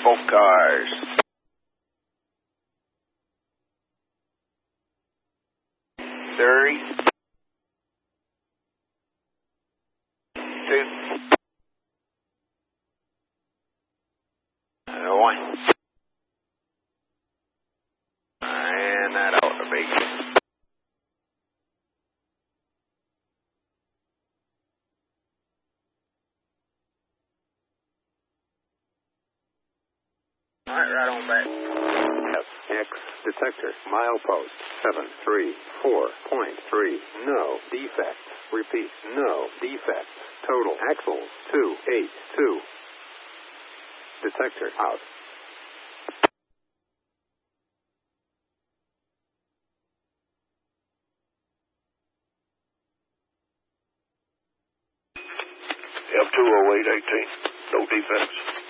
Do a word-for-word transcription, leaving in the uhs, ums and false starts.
Both cars. Three. Two. Uh, one. And that ought to be. All right, right on back. F X detector milepost seven three four point three. No defects. Repeat. No defects. Total axles two eight two. Detector out. F two oh eight eighteen. No defects.